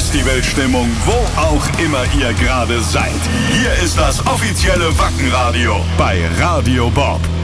Festivalstimmung, wo auch immer ihr gerade seid. Hier ist das offizielle Wacken-Radio bei Radio Bob.